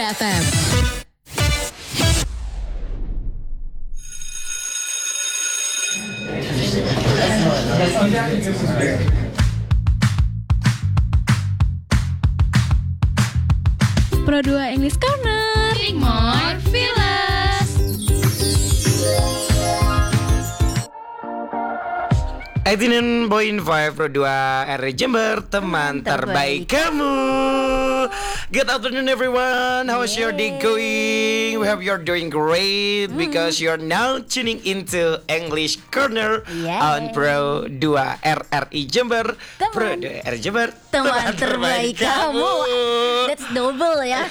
FM. Pro 2 English Corner. Think more, feel us. 89.5 Pro 2 RRI Jember, teman terbaik kamu. Good afternoon everyone. How's your day going? We hope you're doing great because you're now tuning into English Corner on Pro 2 RRI Jember. Pro 2 RRI Jember, teman terbaik kamu. That's double ya.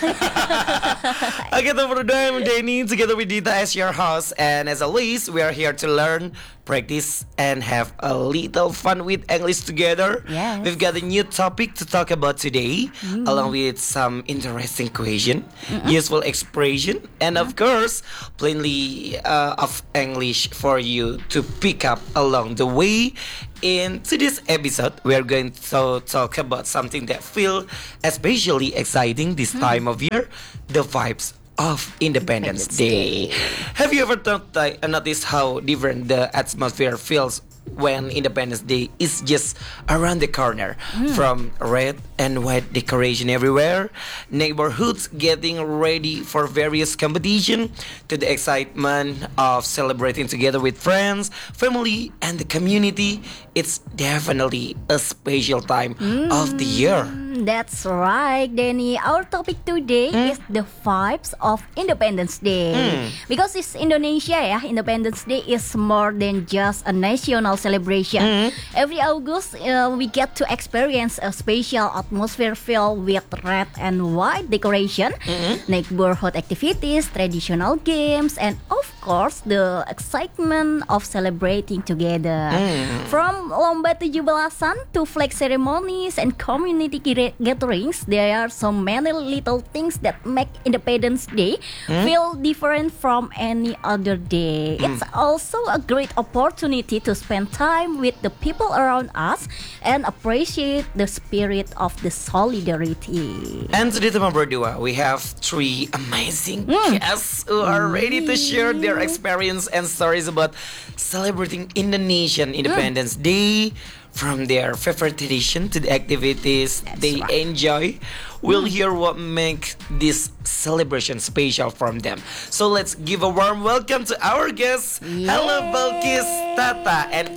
Okay, Pro 2, I'm Danny together with Dita as your host, and as always we are here to learn, practice, and have a little fun with English together. Yes. We've got a new topic to talk about today, along with some interesting question, useful expression, and of course, plenty of English for you to pick up along the way. In today's episode, we are going to talk about something that feels especially exciting this time of year, the vibes of Independence Day. Have you ever noticed how different the atmosphere feels when Independence Day is just around the corner? From red and white decoration everywhere, neighborhoods getting ready for various competition, to the excitement of celebrating together with friends, family, and the community. It's definitely a special time of the year. That's right, Danny. Our topic today is the vibes of Independence Day. Because it's Indonesia ya, Independence Day is more than just a national celebration. Every August, we get to experience a special atmosphere filled with red and white decoration, neighborhood activities, traditional games, and of course, the excitement of celebrating together. From lomba 17-an to flag ceremonies and community gatherings, there are so many little things that make Independence Day feel different from any other day. It's also a great opportunity to spend time with the people around us and appreciate the spirit of the solidarity. And today, teman berdua, we have three amazing guests who are ready to share their experience and stories about celebrating Indonesian Independence Day, from their favorite tradition to the activities they enjoy. We'll hear what makes this celebration special from them. So let's give a warm welcome to our guests. Hello, Balkis, Tata, and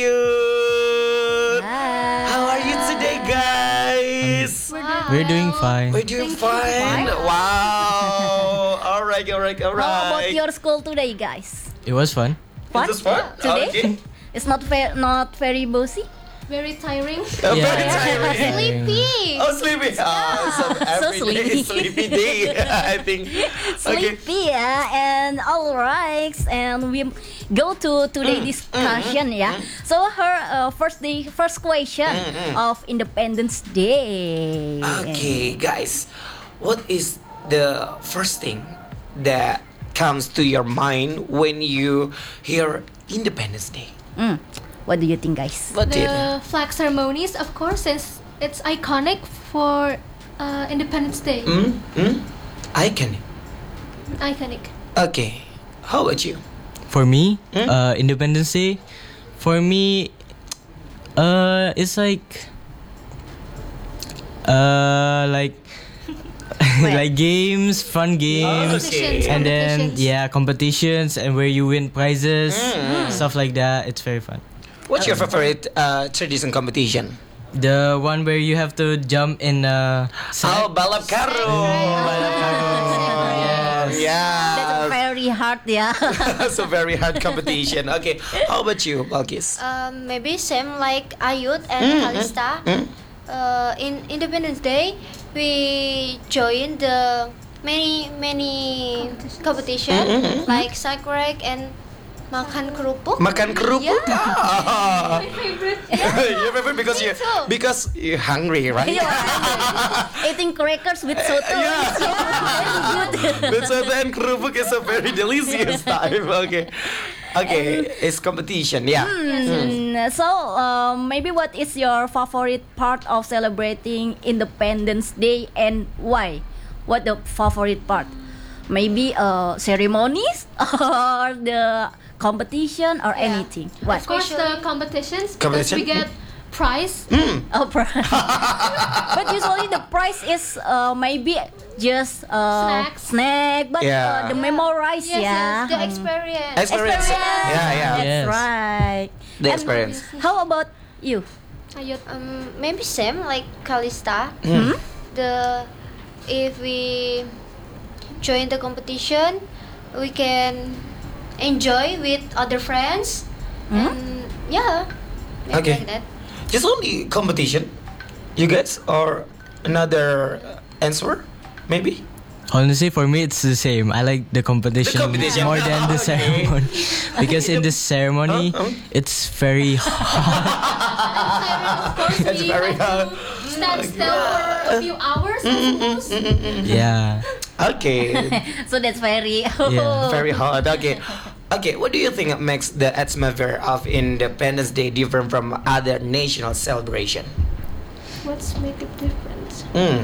Ayun. How are you today, guys? We're doing fine. We're doing fine. Wow. All right. How about your school today, guys? It was fun. Fun? Is this fun? Today? Okay. It's not very bossy? Very tiring. Very tiring. Sleepy. Oh, sleepy. So every day is sleepy day, I think. Okay. Sleepy ya. And alright, and we go to today's discussion ya. So her first question of Independence Day. Okay, guys. What is the first thing that comes to your mind when you hear Independence Day? What do you think, guys? What did? The flag ceremonies, of course, since it's iconic for Independence Day. Iconic. Iconic. Okay. How about you? For me, Independence Day, for me, it's like like games, fun games, Competitions, and then competitions. competitions, and where you win prizes, stuff like that. It's very fun. What's your favorite tradition competition? The one where you have to jump in Oh, balap karung. Yes. Yeah. That's very hard ya. That's a very hard competition. Okay. How about you, Balkis? Maybe same like Ayut and Kalista. In Independence Day, we join the many competition like sakrek and makan kerupuk. Makan kerupuk. Yeah. Ah. My favorite. Your favorite because you're hungry, right? Eating crackers with soto. Yeah. It's very good. With soto and kerupuk is a very delicious time. Okay, it's competition. Yeah. So, maybe what is your favorite part of celebrating Independence Day and why? what the favorite part? Maybe ceremonies or the competition or anything. What? Of course, the competitions because Competition? we get prize. Oh, but usually the price is maybe just snack, but Yeah. the memorize, Yes, yeah. yes, the experience. Experience. Yeah. That's Yes. right. The And experience. How about you? Ayut. Maybe same like Kalista. If we join the competition, we can enjoy with other friends. And yeah, maybe Okay. like that. Just only competition, you guys, or another answer, maybe. Honestly, for me, it's the same. I like the competition, competition. more than the Okay. ceremony. Because in the ceremony, it's very Of course, It's we very have to stand still for a few hours, I suppose. yeah. Okay, So that's very Yeah, very hard. Okay. What do you think makes the atmosphere of Independence Day different from other national celebration? What's make a difference?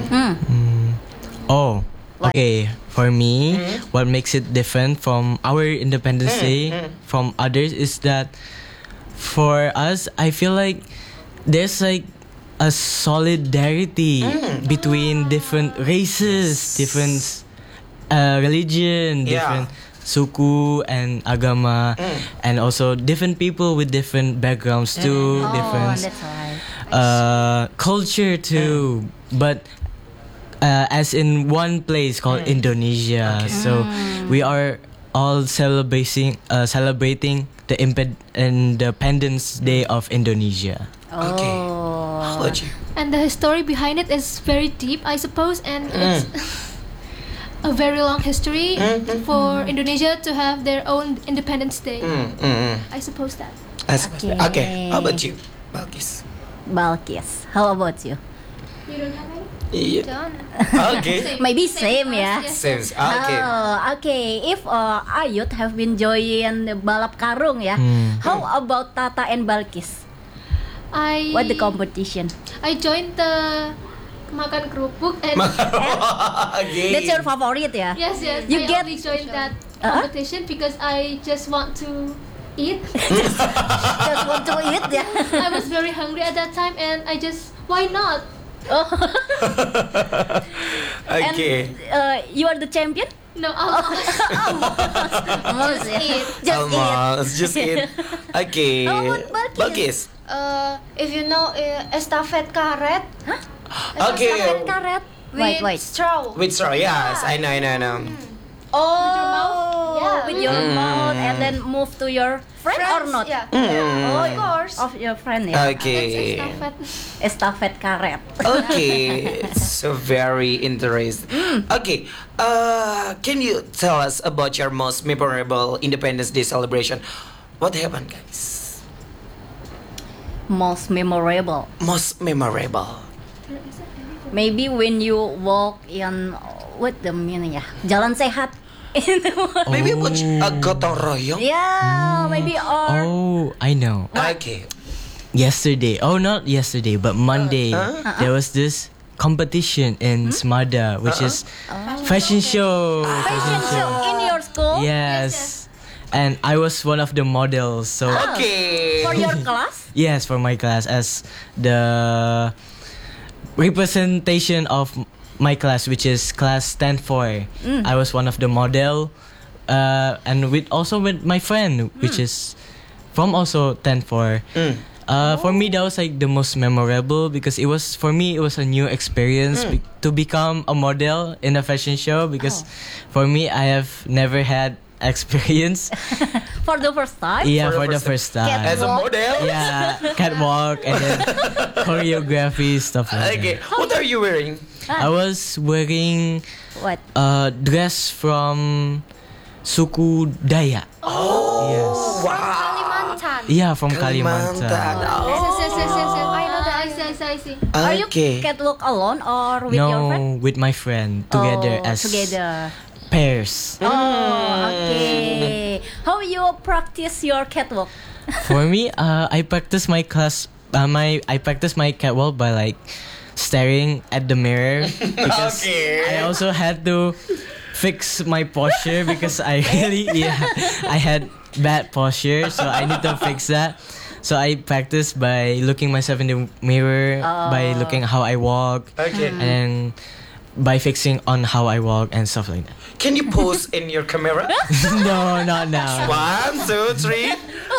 Oh, okay. For me, what makes it different from our Independence Day from others is that for us, I feel like there's like a solidarity between different races, different religion, Yeah. different suku and agama, and also different people with different backgrounds too, Oh, different that's right. culture too, but as in one place called Indonesia. So we are all celebrating the Independence Day of Indonesia. Okay. How about you? And the story behind it is very deep, I suppose, and it's a very long history for Indonesia to have their own Independence Day. I suppose that. Okay. How about you, Balkis? Balkis, how about you? You don't have any? Yeah. Done. Okay. Maybe same, yeah. Yes. Same. Okay. Okay. If Ayut have been join the balap karung, yeah. How about Tata and Balkis? What the competition? I joined the makan kerupuk and Okay. That's your favorite, yeah. yes, You I get- only joined that competition because I just want to eat. Just want to eat, yeah. I was very hungry at that time, and I just why not? Okay. And you are the champion. No, almost. Almost, yeah. Just eat. Almost. Just eat. Okay. How about Balkis? If you know estafet karet Okay. Estafet karet. with Wait. straw. With straw, yes, I know. Oh, Yeah. with your mouth and then move to your friend or not? Yeah. Oh, Of course. of your friend, yeah. Okay. Estafet. Estafet karet. Okay, so very interesting. Okay, can you tell us about your most memorable Independence Day celebration? What happened, guys? Most memorable. Most memorable. Maybe when you walk in what the meaning ya? Jalan sehat. Maybe about a gotong royong. Yeah, maybe or Oh, I know. Okay. Yesterday, not yesterday, but Monday, there was this competition in Smada, which is fashion show. fashion show in your school Yes. And I was one of the models. So Okay. for your class. yes, for my class as the representation of my class, which is class 10-4. I was one of the model, and with my friend, which is from also 10-4. For me, that was like the most memorable because it was a new experience to become a model in a fashion show because for me, I have never had experience. For the first time. Yeah, For for the the first first time. As a model. Yeah, catwalk and then choreography stuff like Okay. that. What are you wearing? I was wearing What? a dress from suku Dayak. Oh. Yes. Wow. Kalimantan. Yeah, from Kalimantan. Kalimantan. Yes. I know that. I see. Are you Okay. catwalk alone or with your friend? No, with my friend together Oh, as together. pairs. Oh, okay. How you practice your catwalk? For me, I practice my class. I practice my catwalk by like staring at the mirror because Okay. I also had to fix my posture because I had bad posture, so I need to fix that. So I practice by looking myself in the mirror, by looking how I walk, Okay. and then by fixing on how I walk and stuff like that. Can you pose in your camera? No, not now. 1, 2, 3.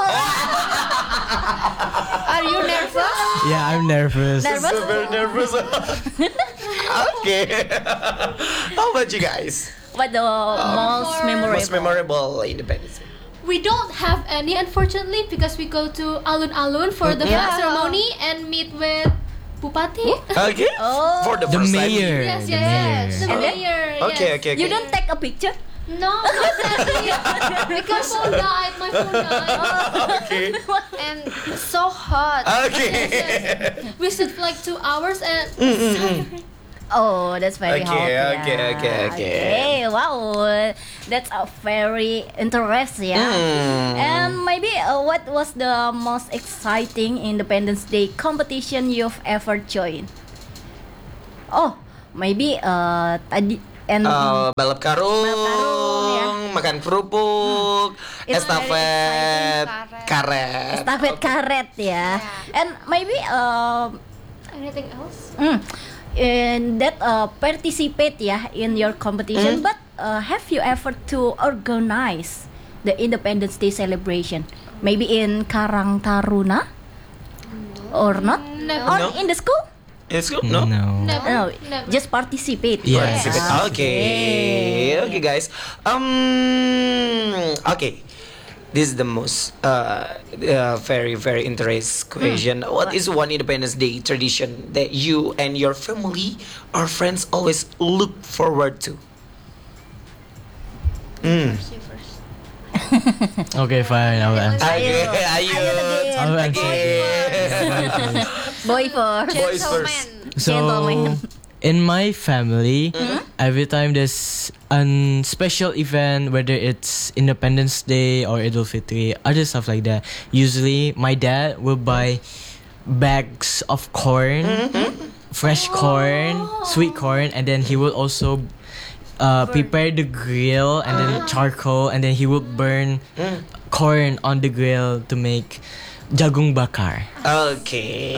Are you nervous? Yeah, I'm nervous. So very nervous. Okay. How about you guys? What the most memorable? Most memorable Independence Day. We don't have any, unfortunately, because we go to alun-alun for the flag Yeah. ceremony and meet with Bupati. Okay. For the The first time. mayor. Yes, the yes, mayor. the And then- mayor. Okay, yes. okay, okay. You don't take a picture? No, not sadly. Because my phone died. My phone died. Okay. And it's so hot. Okay. We stood for like 2 hours and Oh, that's very Okay, hot. Yeah. okay. Okay, wow, that's a very interesting. Yeah. And maybe what was the most exciting Independence Day competition you've ever joined? Oh, maybe tadi and Balap karung, ya. makan kerupuk, It's estafet very karet. estafet karet ya. And maybe anything else? in that participate ya in your competition, but have you ever to organize the Independence Day celebration? Maybe in Karang Taruna or not? Never. Or No. in the school? It's good, no? No. Never. No, Never. just participate. Yes. Okay. Okay, guys. Okay. This is the most very very interesting question. What is one Independence Day tradition that you and your family or friends always look forward to? You first. Okay, fine. I will answer. Okay, I will answer. Boy first. Boys Gentleman. first. So, Gentlemen. in my family, every time there's a special event, whether it's Independence Day or Idul Fitri, other stuff like that, usually my dad will buy bags of corn, fresh corn, sweet corn, and then he will also prepare the grill and then charcoal, and then he will burn corn on the grill to make jagung bakar. Okay.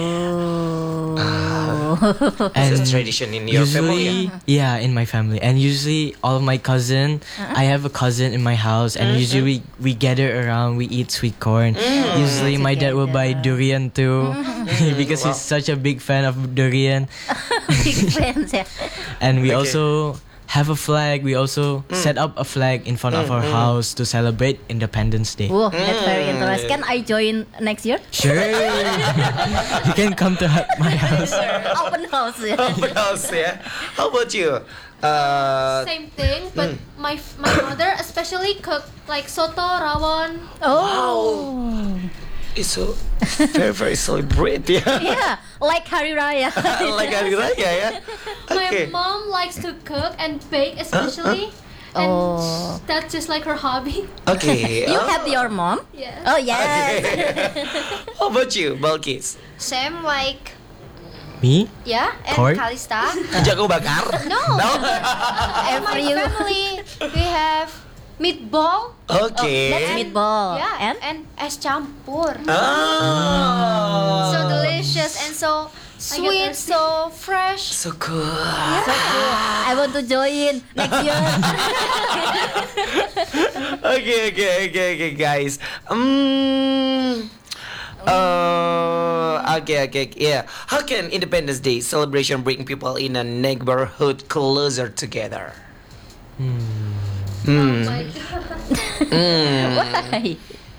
And It's a tradition in your family. usually, yeah, in my family, and usually all of my cousin. I have a cousin in my house, and usually we gather around. We eat sweet corn. Usually, my dad will buy durian too, because he's such a big fan of durian. Big friends ya. And we Okay. also have a flag. We also set up a flag in front of our house to celebrate Independence Day. Wow, that's very interesting. Can I join next year? Sure, you can come to my house. Open house ya. What else, yeah? How about you? Same thing, but my mother especially cook like soto, rawon. Oh. It's so very very celebrate, yeah. Yeah, like Hari Raya. Like Hari Raya, yeah. Okay. My mom likes to cook and bake especially. And Oh. that's just like her hobby. Okay. You have your mom? Yes. Oh yes. How about you, Balkis? Same like Me? yeah, and Corn? Kalista. Jago bakar? No. In my Every family we have meatball. Okay. That's meatball. Yeah, And and es campur. Oh. So delicious and so sweet, thirsty. so fresh. So cool. I want to join next year. Okay, guys. Okay, yeah. How can Independence Day celebration bring people in a neighborhood closer together? My Why?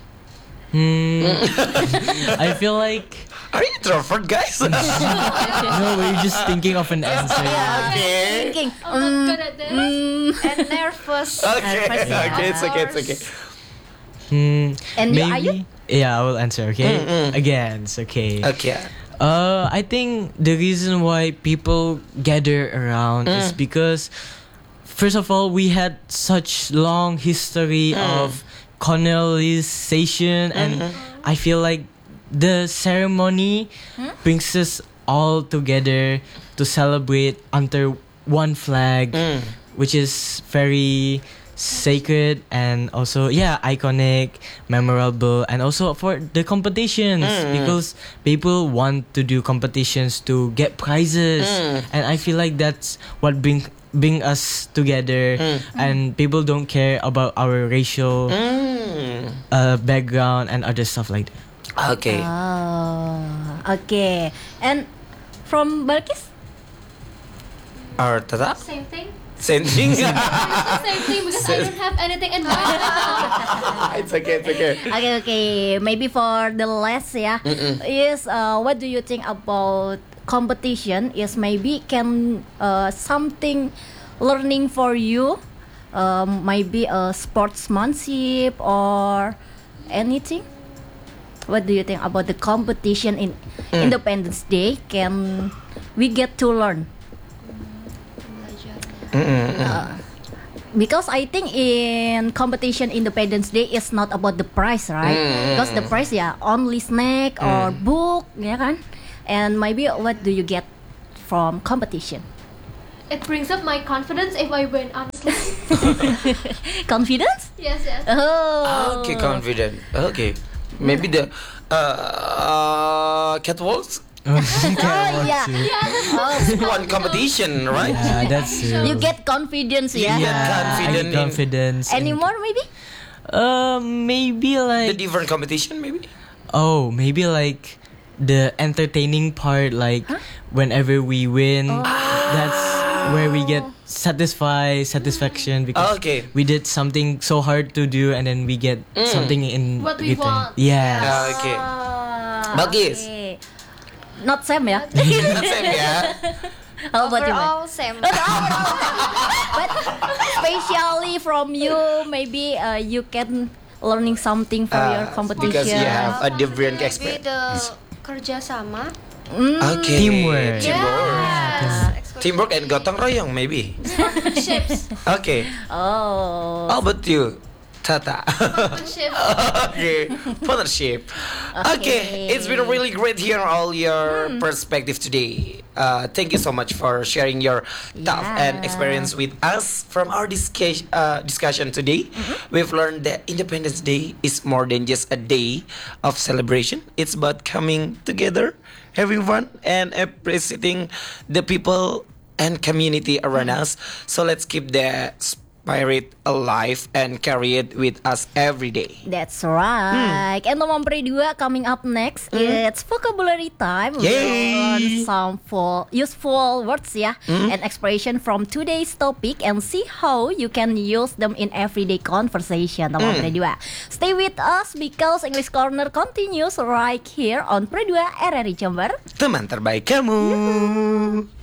I feel like Are you introvert, guys? no, we're just thinking of an answer. Okay. Thinking. I'm not good at this. And nervous. Okay, Of it's okay. course. And you, are you? Yeah, I will answer. Okay, again, it's okay. Okay. I think the reason why people gather around is because, first of all, we had such long history of colonization, and I feel like the ceremony brings us all together to celebrate under one flag, which is very sacred and also iconic, memorable, and also for the competitions because people want to do competitions to get prizes, and I feel like that's what bring us together, and people don't care about our racial background and other stuff like that. Okay. Okay. And from Balkis? Or Tata? Same thing. Same thing. It's the same thing because I don't have anything in mind. It's okay. Okay. Maybe for the last, is what do you think about competition? Is maybe can something learning for you, maybe a sportsmanship or anything? What do you think about the competition in Independence Day? Can we get to learn? Because I think in competition Independence Day is not about the prize, right? Because the prize only snack or book, kan? And maybe what do you get from competition? It brings up my confidence if I win, honestly. Confidence? Yes. Oh. Okay, confident. Okay. Maybe the catwalks Yeah. one competition, right? Yeah, that's true. You get confidence, You get I confident get in confidence. Any more maybe? Maybe the like different competition, maybe. maybe like the entertaining part, like whenever we win, that's where we get satisfaction because Okay. we did something so hard to do and then we get something in What we return. want. Yeah. Okay. Bagis. Okay. Not Sam ya? Not same, yeah. How about you, man? Overall, same. But especially from you, maybe you can learning something for your competition. Because you have a different Maybe experience. the kerja sama. Okay. Teamwork. Teamwork and gotong royong, maybe. Ships. Okay. Oh. How about you, Tata? Ships. Okay, partnership. Okay, it's been really great hearing all your perspective today. Thank you so much for sharing your thought and experience with us. From our discussion today, we've learned that Independence Day is more than just a day of celebration. It's about coming together, having fun, and appreciating the people and community around us. So let's keep the spirit alive and carry it with us every day. That's right. And nomor 2 coming up next. It's vocabulary time. We Yay! learn some useful words and expression from today's topic and see how you can use them in everyday conversation. Nomor 2. Stay with us because English Corner continues right here on Pro 2 RRI Jember. Teman terbaik kamu.